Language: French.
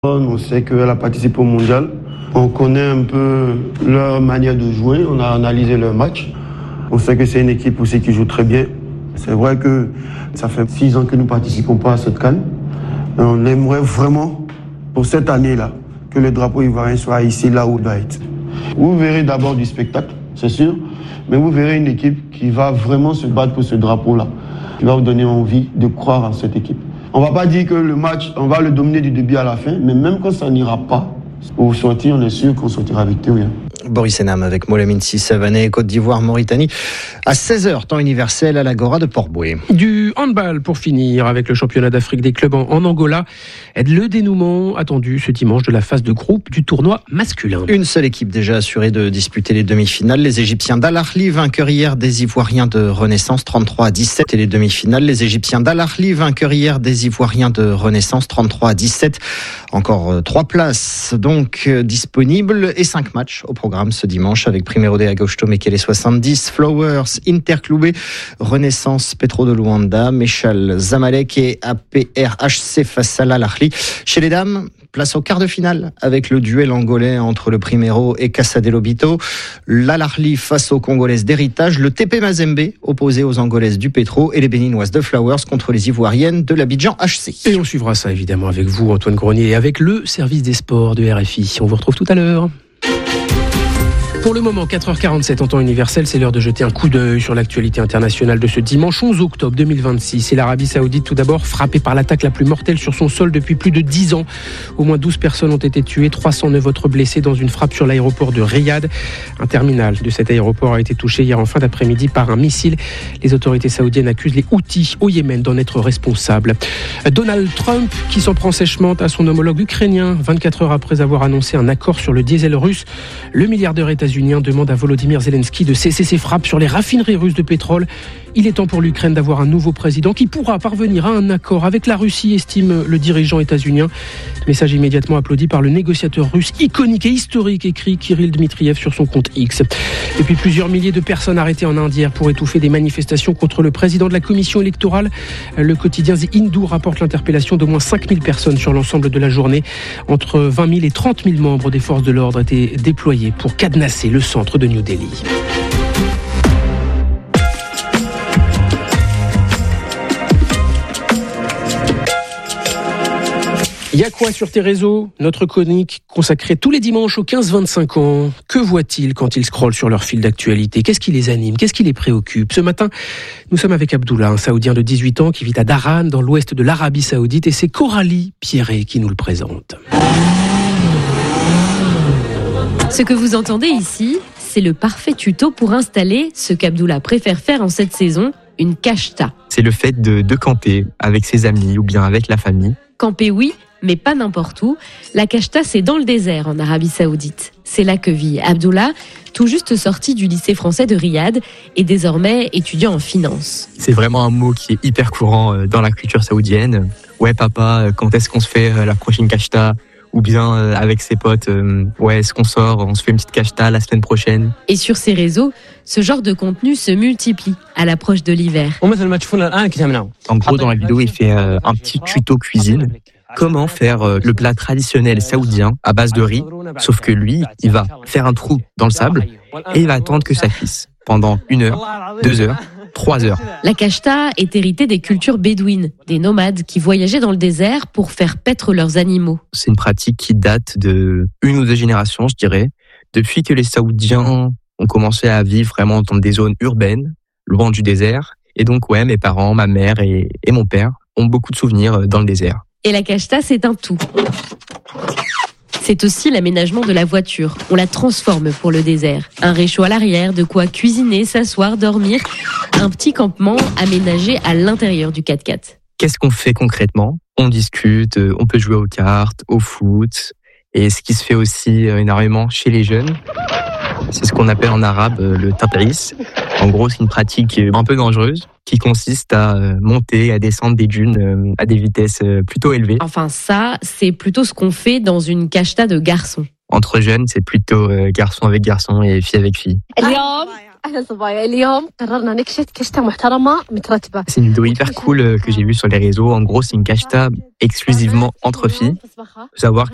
On sait qu'elle a participé au mondial. On connaît un peu leur manière de jouer. On a analysé leur match. On sait que c'est une équipe aussi qui joue très bien. C'est vrai que ça fait 6 ans que nous ne participons pas à cette CAN. On aimerait vraiment, pour cette année-là, que le drapeau ivoirien soit ici, là où il doit être. Vous verrez d'abord du spectacle, c'est sûr, mais vous verrez une équipe qui va vraiment se battre pour ce drapeau-là, qui va vous donner envie de croire en cette équipe. On ne va pas dire que le match, on va le dominer du début à la fin, mais même quand ça n'ira pas, au sortir, on est sûr qu'on sortira victorieux. Boris Enam avec Molamine Savané, Côte d'Ivoire, Mauritanie, à 16h, temps universel à l'Agora de Port-Bouët. Du handball pour finir avec le championnat d'Afrique des clubs en Angola. Le dénouement attendu ce dimanche de la phase de groupe du tournoi masculin. Une seule équipe déjà assurée de disputer les demi-finales. Les Égyptiens d'Al Ahly, vainqueurs hier des Ivoiriens de Renaissance 33-17. Et les demi-finales, les Égyptiens d'Al Ahly, vainqueurs hier des Ivoiriens de Renaissance 33-17. Encore 3 places donc disponibles et 5 matchs au programme ce dimanche avec Primero de Agosto Mekele 70, Flowers, Interclubé, Renaissance, Petro de Luanda, Mechal, Zamalek et APRHC face à Al Ahly. Chez les dames, place au quart de finale avec le duel angolais entre le Primero et Casa de Lobito. L'Al Ahly face aux Congolaises d'Héritage, le TP Mazembe opposé aux Angolaises du Petro et les Béninoises de Flowers contre les Ivoiriennes de l'Abidjan HC. Et on suivra ça évidemment avec vous, Antoine Grenier, et avec le service des sports de RFI. On vous retrouve tout à l'heure. Pour le moment, 4h47 en temps universel, c'est l'heure de jeter un coup d'œil sur l'actualité internationale de ce dimanche 11 octobre 2026. Et l'Arabie Saoudite, tout d'abord, frappée par l'attaque la plus mortelle sur son sol depuis plus de 10 ans. Au moins 12 personnes ont été tuées, 309 autres blessées dans une frappe sur l'aéroport de Riyad. Un terminal de cet aéroport a été touché hier en fin d'après-midi par un missile. Les autorités saoudiennes accusent les Houthis au Yémen d'en être responsables. Donald Trump, qui s'en prend sèchement à son homologue ukrainien, 24 heures après avoir annoncé un accord sur le diesel russe, le milliardaire états-unien demande à Volodymyr Zelensky de cesser ses frappes sur les raffineries russes de pétrole. Il est temps pour l'Ukraine d'avoir un nouveau président qui pourra parvenir à un accord avec la Russie, estime le dirigeant états-unien. Message immédiatement applaudi par le négociateur russe iconique et historique, écrit Kirill Dmitriev sur son compte X. Et puis plusieurs milliers de personnes arrêtées en Inde hier pour étouffer des manifestations contre le président de la commission électorale. Le quotidien The Hindu rapporte l'interpellation d'au moins 5000 personnes sur l'ensemble de la journée. Entre 20 000 et 30 000 membres des forces de l'ordre étaient déployés pour cadenasser le centre de New Delhi. Il y a quoi sur tes réseaux ? Notre chronique consacrée tous les dimanches aux 15-25 ans. Que voient-ils quand ils scrollent sur leur fil d'actualité ? Qu'est-ce qui les anime ? Qu'est-ce qui les préoccupe ? Ce matin, nous sommes avec Abdullah, un Saoudien de 18 ans qui vit à Dharan, dans l'ouest de l'Arabie Saoudite, et c'est Coralie Pierret qui nous le présente. Ce que vous entendez ici, c'est le parfait tuto pour installer ce qu'Abdullah préfère faire en cette saison, une kashta. C'est le fait de camper avec ses amis ou bien avec la famille. Camper, oui, mais pas n'importe où. La kashta, c'est dans le désert en Arabie Saoudite. C'est là que vit Abdullah, tout juste sorti du lycée français de Riyad et désormais étudiant en finance. C'est vraiment un mot qui est hyper courant dans la culture saoudienne. Ouais papa, quand est-ce qu'on se fait la prochaine kashta ? Ou bien avec ses potes, ouais, est-ce qu'on sort, on se fait une petite kashta la semaine prochaine. Et sur ces réseaux, ce genre de contenu se multiplie à l'approche de l'hiver. En gros, dans la vidéo, il fait un petit tuto cuisine. Comment faire le plat traditionnel saoudien à base de riz, sauf que lui, il va faire un trou dans le sable et il va attendre que ça cuise pendant 1 heure, 2 heures, 3 heures. La kashta est héritée des cultures bédouines, des nomades qui voyageaient dans le désert pour faire paître leurs animaux. C'est une pratique qui date de 1 ou 2 générations, je dirais, depuis que les Saoudiens ont commencé à vivre vraiment dans des zones urbaines, loin du désert. Et donc, ouais, mes parents, ma mère et mon père ont beaucoup de souvenirs dans le désert. Et la kashta, c'est un tout. C'est aussi l'aménagement de la voiture. On la transforme pour le désert. Un réchaud à l'arrière, de quoi cuisiner, s'asseoir, dormir. Un petit campement aménagé à l'intérieur du 4x4. Qu'est-ce qu'on fait concrètement ? On discute, on peut jouer aux cartes, au foot. Et ce qui se fait aussi énormément chez les jeunes, c'est ce qu'on appelle en arabe le tabriz. En gros, c'est une pratique un peu dangereuse qui consiste à monter et à descendre des dunes à des vitesses plutôt élevées. Enfin, ça, c'est plutôt ce qu'on fait dans une kashta de garçons. Entre jeunes, c'est plutôt garçon avec garçon et fille avec fille. C'est une vidéo hyper cool que j'ai vue sur les réseaux. En gros, c'est une kashta exclusivement entre filles. Faut savoir